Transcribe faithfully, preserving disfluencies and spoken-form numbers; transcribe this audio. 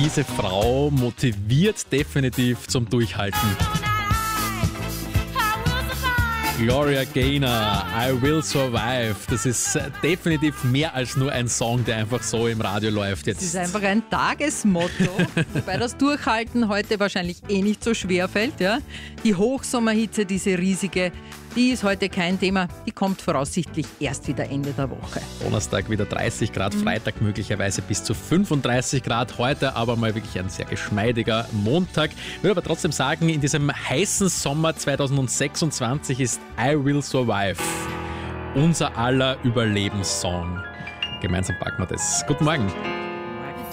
diese Frau motiviert definitiv zum Durchhalten. Gloria Gaynor, I Will Survive. Das ist definitiv mehr als nur ein Song, der einfach so im Radio läuft jetzt. Das ist einfach ein Tagesmotto, wobei das Durchhalten heute wahrscheinlich eh nicht so schwer fällt. Ja? Die Hochsommerhitze, diese riesige, die ist heute kein Thema. Die kommt voraussichtlich erst wieder Ende der Woche. Donnerstag wieder dreißig Grad, mhm. Freitag möglicherweise bis zu fünfunddreißig Grad. Heute aber mal wirklich ein sehr geschmeidiger Montag. Ich würde aber trotzdem sagen, in diesem heißen Sommer zweitausendsechsundzwanzig ist I Will Survive unser aller Überlebenssong. Gemeinsam packen wir das. Guten Morgen.